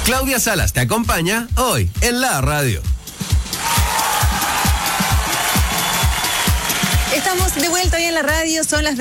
Claudia Salas te acompaña hoy en la radio. Estamos de vuelta hoy en la radio, son las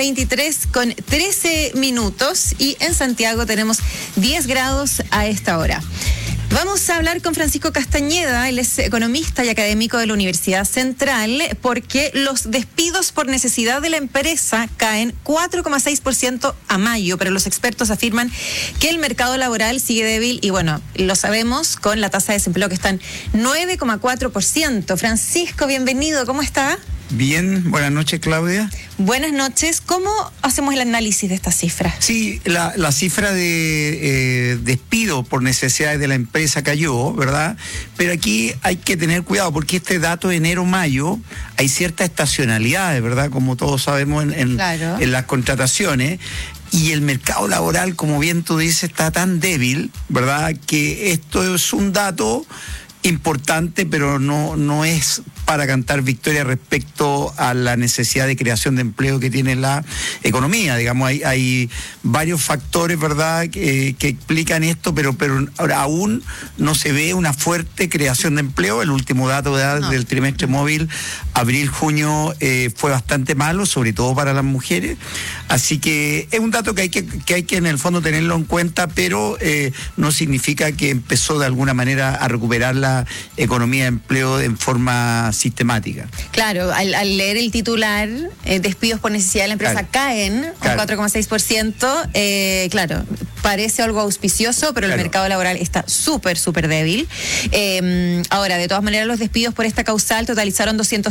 23:13 y en Santiago tenemos 10 grados a esta hora. Vamos a hablar con Francisco Castañeda, él es economista y académico de la Universidad Central, porque los despidos por necesidad de la empresa caen 4,6% a mayo, pero los expertos afirman que el mercado laboral sigue débil y bueno, lo sabemos con la tasa de desempleo que está en 9,4%. Francisco, bienvenido, ¿cómo está? Bien, buenas noches, Claudia. Buenas noches. ¿Cómo hacemos el análisis de estas cifras? Sí, la cifra de despido por necesidades de la empresa cayó, ¿verdad? Pero aquí hay que tener cuidado porque este dato de enero-mayo hay cierta estacionalidad, ¿verdad? Como todos sabemos en las contrataciones. Y el mercado laboral, como bien tú dices, está tan débil, ¿verdad? Que esto es un dato importante, pero no es para cantar victoria respecto a la necesidad de creación de empleo que tiene la economía. Digamos, hay varios factores, ¿verdad?, que explican esto, pero aún no se ve una fuerte creación de empleo. El último dato del trimestre móvil, abril-junio, fue bastante malo, sobre todo para las mujeres. Así que es un dato que hay que en el fondo tenerlo en cuenta, pero no significa que empezó de alguna manera a recuperar la economía de empleo en forma sistemática. Claro, al leer el titular, despidos por necesidad de la empresa caen un 4,6%, claro, parece algo auspicioso, pero el mercado laboral está súper débil. Ahora, de todas maneras, los despidos por esta causal totalizaron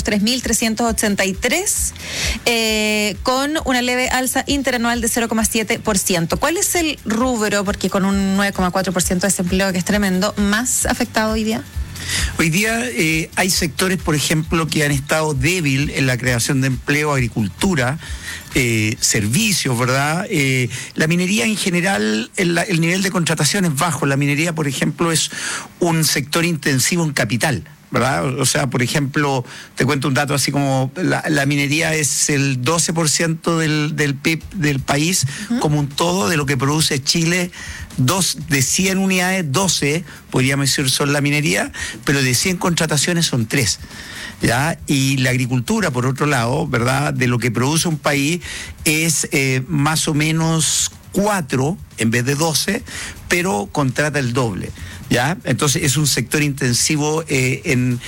203.383, con una leve alza interanual de 0,7%. ¿Cuál es el rubro, porque con un 9,4% de desempleo, que es tremendo, más afectado hoy día? Hoy día hay sectores, por ejemplo, que han estado débil en la creación de empleo, agricultura, servicios, ¿verdad? La minería en general, el nivel de contratación es bajo. La minería, por ejemplo, es un sector intensivo en capital, ¿verdad? O sea, por ejemplo, te cuento un dato así como la minería es el 12% del PIB del país, como un todo, de lo que produce Chile. De 100 unidades, 12, podríamos decir, son la minería, pero de 100 contrataciones son 3. ¿Ya? Y la agricultura, por otro lado, ¿verdad?, de lo que produce un país es más o menos 4 en vez de 12, pero contrata el doble. ¿Ya? Entonces es un sector intensivo en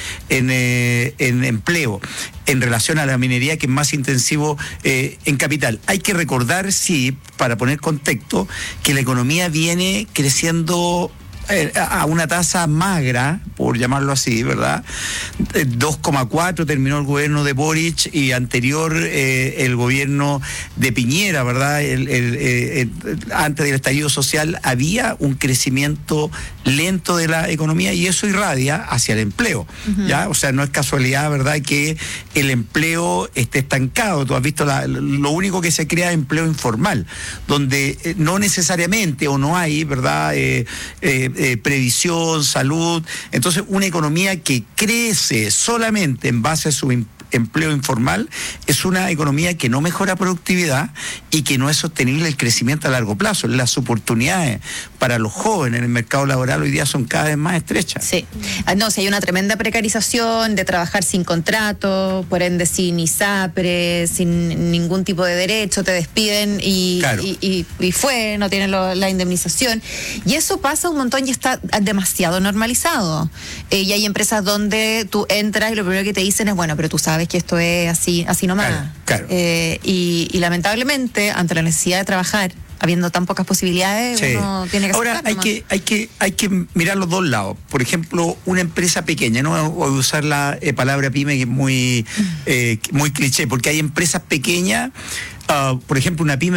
empleo en relación a la minería, que es más intensivo en capital. Hay que recordar, sí, para poner contexto, que la economía viene creciendo a una tasa magra, por llamarlo así, ¿verdad? 2,4 terminó el gobierno de Boric y anterior el gobierno de Piñera, ¿verdad? Antes del estallido social había un crecimiento lento de la economía y eso irradia hacia el empleo, ¿ya? O sea, no es casualidad, ¿verdad?, que el empleo esté estancado. Tú has visto lo único que se crea es empleo informal, donde no necesariamente o no hay, ¿verdad?, previsión, salud. Entonces, una economía que crece solamente en base a su empleo informal es una economía que no mejora productividad y que no es sostenible el crecimiento a largo plazo. Las oportunidades para los jóvenes en el mercado laboral hoy día son cada vez más estrechas. Sí. No, si hay una tremenda precarización de trabajar sin contrato, por ende sin ISAPRE, sin ningún tipo de derecho, te despiden y no tienen la indemnización. Y eso pasa un montón y está demasiado normalizado. Y hay empresas donde tú entras y lo primero que te dicen es, bueno, pero tú sabes que esto es así nomás. Claro. Y lamentablemente, ante la necesidad de trabajar, habiendo tan pocas posibilidades, uno tiene que aceptar. Ahora hay que mirar los dos lados. Por ejemplo, una empresa pequeña, no voy a usar la palabra pyme, que es muy cliché, porque hay empresas pequeñas, por ejemplo, una pyme